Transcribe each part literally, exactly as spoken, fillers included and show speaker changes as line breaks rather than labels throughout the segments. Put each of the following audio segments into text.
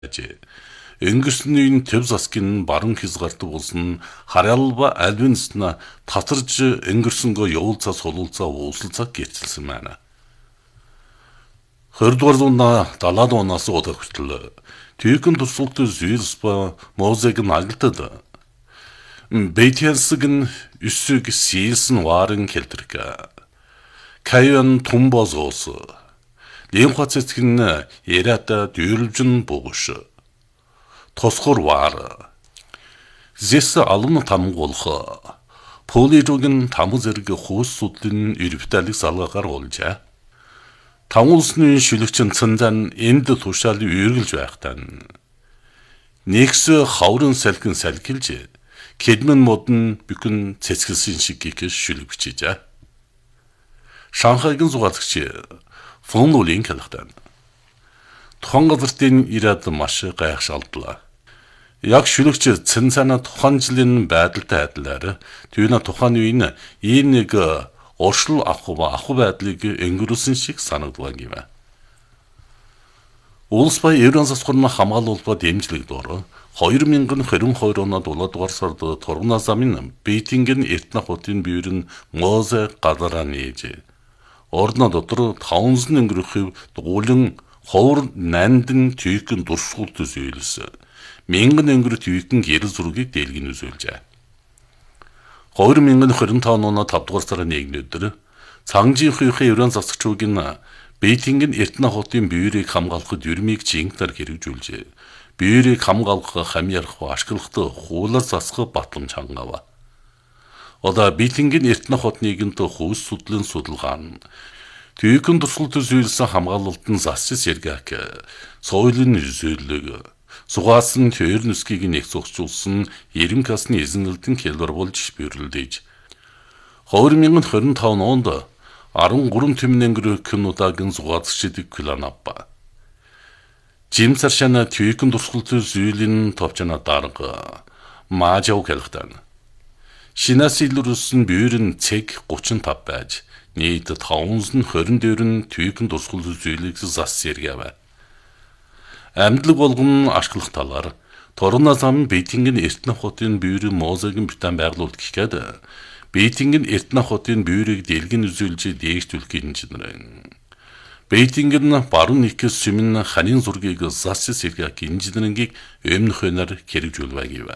өнгөрсөн үеийн төв засгийн баруун хязгаарт болсон харьяалба альвинсна татарж өнгөрсөнгөө явуулцаа сулуулцаа ууслцаа гэрчилсэн байна. хоёрдугаар зуунда далаад оноос удаа хүртэл Türk'ün туршлагатай зүйлс ба музейг нь ажилтад Бейтенсгийн үсэг сийлсэн варын келтэрэг. Кайон тумбозоос Лемхацэцгэн ярата дүйрлжин бугуш. Тосхор вар. Зэс алын тамгуулх. Полижогийн тамг зэрэг хуус судлын ирвталыг салгаагаар олжээ. Тамгуулсны шүлэгчин цандан энд тушаал үйргэлж байхтаа нэгс хаврын салхин салхилж кедмэн модн бүхэн цэцгэлсэн шиг гихэж шүлэг бичижээ. Шанхайгийн зугаалагч Фон Улин хэлэхдээ тухайн газартын ирээд маш гайхшаалдлаа. Яг шүлэгч цэнцана тухайн жилийн байдалтай адилаар түүний тухайн үеийн ийм нэг оршил авах авах байдлыг өнгөрүүлсэн шиг санагддаг юм. Улс ба Еврон засгын хамгаалалт дэмжлэг доор хоёр мянган хорин хоёр онд улаадугаар сард Торгона замын Бейтингийн Эрдэнэ хотын бүйрэн Мозе гадараа нээж орно дотор таван өнгөрөх дуулан ховор нандин Türk'ün туршлагатай зүйлс мянган өнгөрөх Türk'ün гэр зургийг дэлгэн үзүүлжээ. хоёр мянган хорин таван оны тавдугаар сарын нэгдүгээр өдөр Цангжийн хуйхын Еврон засагчуугийн Бейтингийн Эрдэнэ хотын бүйрийг хамгаалахад юрмийг жингээр хэрэгжүүлжээ. Бүйрийг хамгаалах, хамьярах, ашиглахад хуулаар засах батламж хангав. Одоо Бейтингийн Эрдэнэ хотныг нь хүйс судлын судалгаан Türk'ün туршлагатай зүйлсэн хамгаалалтын засч сэргак соёлын үзүүлэг сугаасан төр нүсгийг нэг зогсчулсан эрен касны эзэнэлтэн хэлбэр болж бүйрлдэж хоёр мянган хорин таван онд арван гурван төмнөнгөр кинодагийн зугаацчдыг кланапа Жимсаршана Türk'ün туршлагатай зүйлийн товчна дарга маажав хэлэхдээ Шинас илрүүлсэн бүйрэн цэг гучин тав байж нийт таван хорин дөрвөн Türk'ün туршлагатай зүйлийг зас сэргэв. Амьдлаг болгон ашиглах талаар Торгона зам Бейтингийн Эрдэнэ хотын бүйрэн Мозегийн бүтэн байгуулалт гэхэд Бейтингийн Эрдэнэ хотын бүйрийг дэлгэн үзүүлж дээгтүүлэх инженер. Бейтингийн баруун нэгээс сүмэн ханийн зургийг зас сэргэх инженерингийг өмнөх хөнөр хэрэгжүүлвэг юм.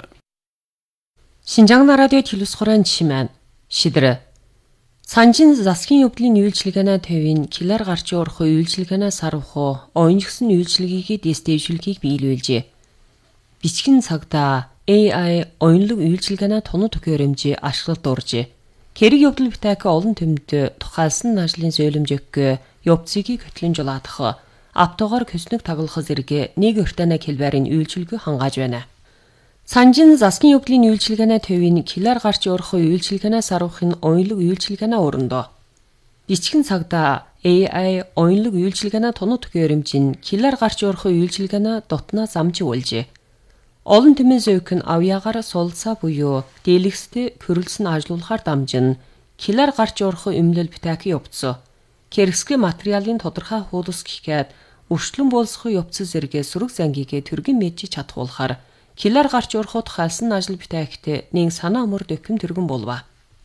Шинжаан радио телевизхорон чимэн шидэр Санжин засгийн явдлын үйлчилгээний төвийн килар гарч орох үйлчилгээний сарвах оюунжгсан үйлчилгээгээ дэвшүүлэхийг биелүүлжээ. Бичгэн цагта A I оюунлаг үйлчилгээний тунад төхөөрөмжийг ашиглалт оржээ. Хэрэг явдал битаак олон төмөд тухайлсан ажлын зөөлөмжөг явцыг хөтлөн жолоодох автогоор көснөг таглах зэрэг нэг өртөнө хэлбэрийн үйлчилгээ хангааж байна. Санжин засгийн явдлын үйлчилгээний төвийн килар гарч орох үйлчилгээний сарвахын оюунлаг үйлчилгээний өрөндөө. Бичгэн цагта A I оюунлаг үйлчилгээний тунад төхөөрөмжийн килар гарч орох үйлчилгээний дотноо замжуулжээ. Олон төмөн зөөх нь авьяагаар сулцаа буюу дэлгэцтэй хөрөлсөн ажилуулахаар дамжин килар гарч орох өмнөл битаак явцсан. Хэрэгсгэн материалын тодорхой хуулс гэхэд өршлөн болсох явц зэрэг сүрэг зангийг төргөн мэдж чадхуулахаар килар гарч ороход халсан ажил битаакт нэг санаа мөр дэвхэм тэргэн болва.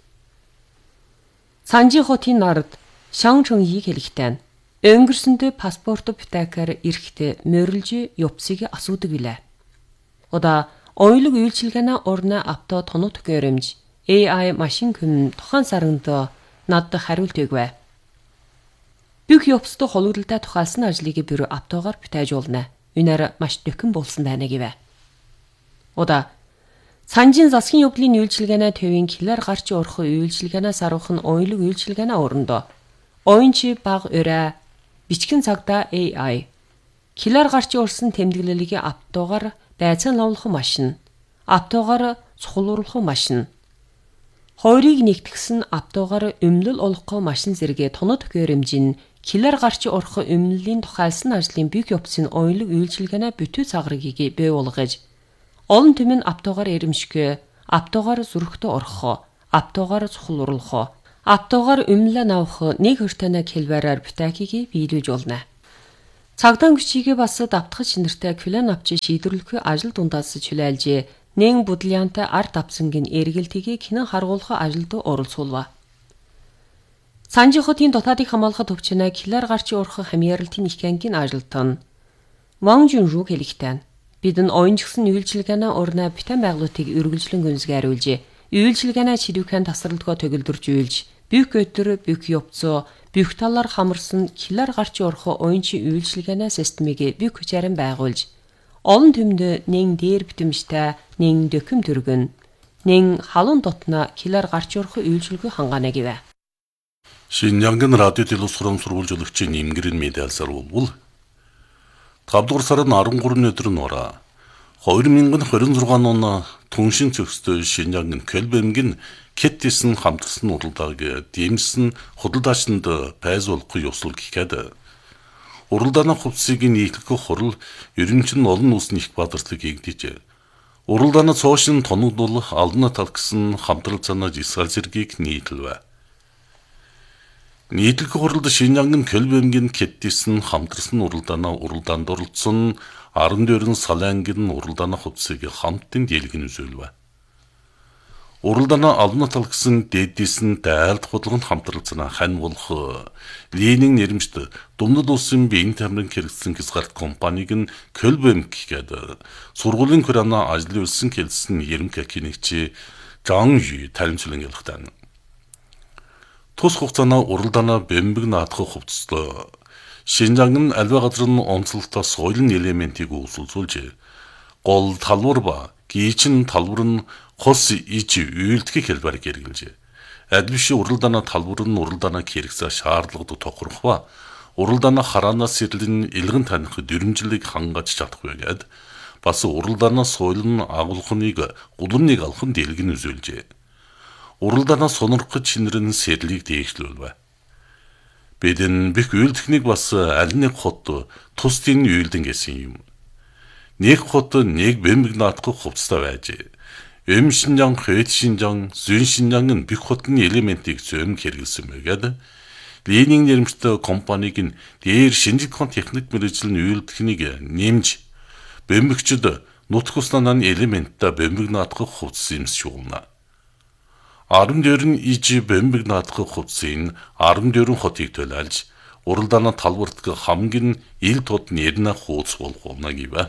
Санжи хотын нард Шанчунгийг хэлэхдээ өнгөрсөндөө паспорт битаакаар ирэхдээ морилж явцыг асуудаг билээ. Ода оюунлаг үйлчилгээний орны авто тоног төхөөрөмж A I машин хүн тухайн саранд над хариулт өгвэ. Бүх явцтай хологдолтой тухайлсан ажлыг бюро автогоор битаажуулна. Үнээр маш дэвхэн болсон байна гэвэ. Ода Санжин засгийн явдлын үйлчилгээний төвийн килар гарч орох үйлчилгээний сарвах нь оюунлаг үйлчилгээний өрөндөө. Оюунчи баг өрөө бичгэн цагта A I килар гарч орсон тэмдэглэлийг автогоор дайцан ловлох машин, автогоор цухалруулах машин. Хоёрыг нэгтгэсэн автогоор өмлөл олох машин зэрэг тоног төхөөрөмжийн килар гарч орох өмлөлийн тухайлсан ажлын бүх явцын оюунлаг үйлчилгээний бүтэн цагрыг бий болгож олон төмөн автогоор ирэмшгэ, автогоор зүрхтээ орох, автогоор цухалруулах, автогоор өмлөө навах нэг өртөнө хэлбэрээр битаакийг биелүүлж болно. Цагдаа өнгөчийгээ бас давтгаж шинэртэй квлен авчи шийдвэрлэхгүй ажил дундаас чөлөөлжээ. Нэн будлянтай арт авсангийн эргэлтгийг хинэн харгуулах ажилд оролцуулва. Санжи хотын дотоодыг хамгаалахад төвчнэ килэр гарчи урах хамьяаралтын их ангийн ажилтан. Ван Жунру хэлэхтэн бид нь оюунжгсан үйлчилгээний урнаа битэн байгууллагыг үргэлжлэн гүнзгийруулжээ. Үйлчилгээний шидвхэн тасралтгоо төгөлдөрж үйлж, büyük өдөр büyük явцоо Büyük талаар хамарсан килэр гарчи урах оюунчийн үйлчилгээний системийг büyük хүчээр байгуулж, олон төмдө нэн дээр битэмжтэй, нэн дөкөм төргөн, нэн халуун дотна килэр гарчи урах үйлчилгээ хангаана гэвэ.
Шинжангын радио телевизорын сурвалжуулагчийн Имгэрэн медиалсаар бол тавдугаар сарын арван гурваны өдөр нураа хоёр мянган хорин зургаан он түншин цогцтой Шинжангын Көлбэмгийн Кэттисэн хамтарсан уралдааг дэмжсэн худалдаачинд байз болохгүй ёслол гэхэд уралдааны хувьсыг нийтлэх хурал ерөнхий нь олон улсын их баатарлыг игдэж уралдааны цоошин тоногдол албаны тал гэсэн хамтрал цанаа жисгал зэргийг нийтлвэ. Нийтлэх хуралд Шинжангын Көлбэмгийн Кэттисэн хамтарсан уралдааны уралдаанд оролцсон арван дөрвөн салангийн уралдааны хувьсыг хамтын дийлгэн үзүүлвэ. Уралдааны албаны тал гэсэн дээдсэн дайлт худлаганд хамтралцсан хань болох Ленин нэрмжт Думнад улсын биеийн тамирын хэрэгцсэн хязгаарт компаниг нь Көлбэм гэдэг сургуулийн хураана ажлын үлсэн хэлсэн ерөнхийлөгчийн Жан Ю таримчлан ялхтан. Тус хугацааны уралдааны бэмбэг наадах хувцас Шинжангын альва газрын онцлогтой соёлын элементийг үүсэлжүүлж гол талбар ба гийчин талбар нь хос иж үйлдэх хэлбэр гэргэлжээ. Адилш уралдааны талбар нь уралдааны хэрэгцээ шаардлагад тохирох ба уралдааны хараанаас сэрлэн илгэн таних дөрвөлжлийг хангаж чадахгүй гэд бас уралдааны соёл нь агуулхныг гулмныг алхан дэлгэн үзүүлжээ. Уралдааны сонирхож шинэрэн сэрлийг дээгшлүүлвэ. Бидэн бих үйлдэхнийг бас аль нэг хот тусдын үйлдэн гэсэн юм. Нэг хот нэг бэмбэг наадах хувцастай байжээ. Эм Шинжан, Хэт Шинжан, Зүүн Шинжангын бих хотны элементийг зөм хэрэгэлсэн байгаад Ленин нэрмжтэй компаниг нь дээр шинжлэх ухааны техник мэргэжлийн үйлдэхнийг нэмж бэмбэгчд нутг уснаны элементтэй бэмбэг наадах хувцас юмс шугна. арван дөрвөн иж бэмбэг наадах хувцсыг арван дөрвөн хотыг төлөөлж уралдааны талбарт хамгийн ил тод нэрнэ хууц болгоно гэвэ.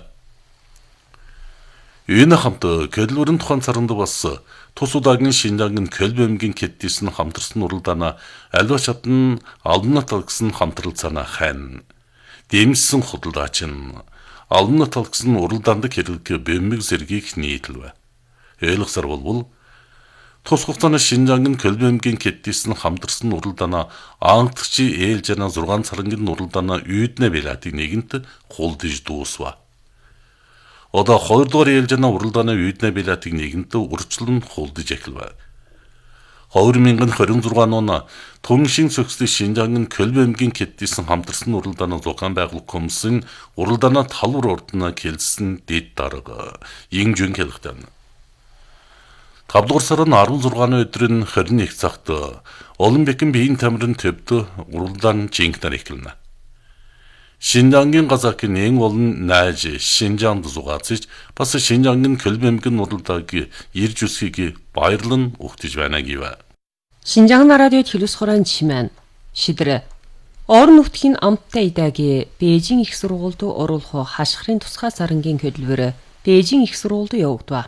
Энэ хамт Көлбөрийн тухайн царанд бас тус удаагийн Шинжангын Көлбэмгийн Кэттисэн хамтарсан уралдааны альва чадан албаны тал гэсэн хамтрал цаана хань дэмжсэн худалдаач нь албаны тал гэсэн уралдаанд хэрэглэх бэмбэг зэргийг нийтлвэ. Ойлгосоор болвол тус хугацааны Шинжангын Көлбэмгийн Кэттисэн хамтарсан уралдааны ангтгчи ээлжана зургаан царангийн уралдааны үйднэ белатыг нэгэнт хулдиж дуусва. Одоо хоёрдугаар ээлжана уралдааны үйднэ белатыг нэгэнт урьдчилан хулдиж эхэлвэ. хоёр мянган хорин зургаан он түншин цогцлын Шинжангын Көлбэмгийн Кэттисэн хамтарсан уралдааны зохион байгуулах комиссын уралдааны талбар урднаа хэлсэн дэд дарга Инжүн хэлэхтэн. тавдугаар сарын арван зургааны өдрийн хорин нэг цагт Олимпикийн биеийн тамирын төвд уралдаан жинкнэр эхэлнэ. Шинжангийн газаркын эн болон найж Шинжаанд зугаацж бас Шинжангын Көлбэмгийн уралдааг ирж үсгийг баярлан өгтөж байна гэвэ.
Шинжаан радио телевизорын чимэн шидрэ орон нутгийн амттай идагийн Бээжин их сургуульд оруулах хашхрын тусгай сарангийн хөдөлгөөр Бээжин их сургуульд явагдав.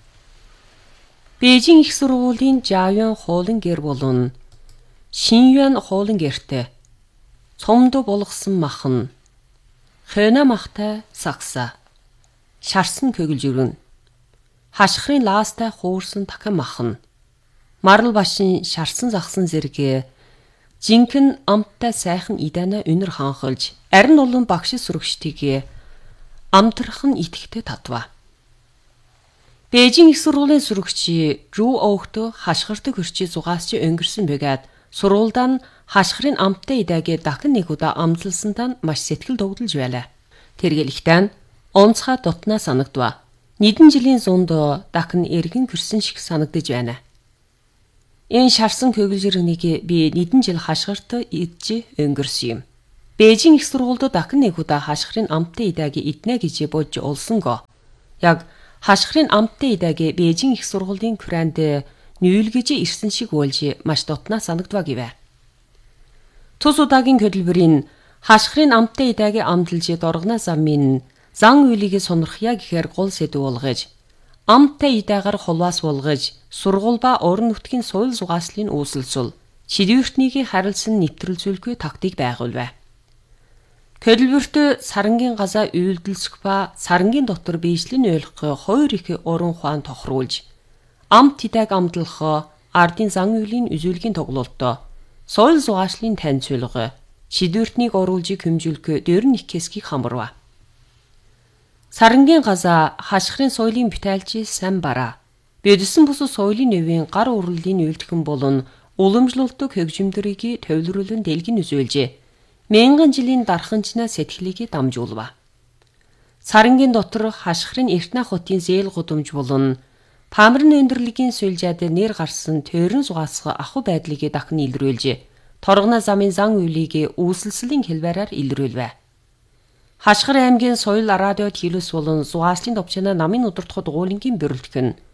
Бээжин их сургуулийн Жаоюан хуулан гэр болон Шинюан хуулан гэртээ цомдо болгосон махан Хойно махтай сакса шарсан көглжүрэн хашхрын лаастай хуурсан дахин махан марл башин шарсан захсан зэрэг жинхэнэ амттай сайхан идана өнөр ханхалж арин улан багш сурагчдыг амтрахын итгэхтэй татва. Бээжин их сургуулийн сурагчи Рүү Оогт хашхарт хөрчи зугаасч өнгөрсөн бэгээд сургуульдаа хашхрын амттай идагийн дахин нэг удаа амзалсантаа маш сэтгэл догдолж байлаа. Тэргэлэхтэн онцгой дотноо санагдва. Нэгэн жилийн зунд дахин эргэн гэрсэн шиг санагдаж байна. Энэ шарсан көглжирнийг би нэгэн жил хашгирт идж өнгөрсөн юм. Бээжин их сургуульд дахин нэг удаа хашгирын амттай идээг иднэ гэж бодж олсонго. Яг хашгирын амттай идээг Бээжин их сургуулийн куранд нүүлгэж ирсэн шиг болж маш дотноо санагдваа гэвэ. Тус удаагийн хөдөлмөрийн хашгирын амттай идээг амдалж доргоноос амын зан үйлийг сонирхъя гэхээр гол сэдв болгож амттай идээгэр холваас болгож сургууль ба орон нутгийн соёл зугааслын үүсэлсэл шидвэртнийг харилцсан нэвтрүүлзүүлгүй тактик байгуулвэ. Хөдөлмөрт сарангийн газаа үйлдэлсэх ба сарангийн дотор биешлэн ойлгох хоёр их уран ухаан тохируулж амт идээг амдлах ардын зан үйлийн үзүүлгийн тоглолтоо соёл зугаашлын танилцуулга шидвэртнийг оруулж хэмжүүлэх дөрвөн их хэсгийг хамарва. Сарангийн газаа хашгирын соёлын битээлж сайн бараа. Бэдсэн бус соёлын нөвийн гар урлалын үйлдэхэн болон уламжлалт хөгжимдрийг төвлөрүүлэн дэлгэн үзүүлжээ. Мянган жилийн дарханчнаа сэтгэлийг дамжуулва. Сарангийн дотор хашгирын Эртнах хотын зээл гудамж болон Памрын өндөрлөгийн сүлжээд нэр гарсан тойрон зугаасах ахуй байдлыг дахин илрүүлж, торгоно замын зан үйлийг үүсэлслийн хэлбэрээр илрүүлвэ. Хашгир аймгийн соёл радио телевиз болон зугааслын товчноо намын удирдахад уулынгийн бөрөлтгөн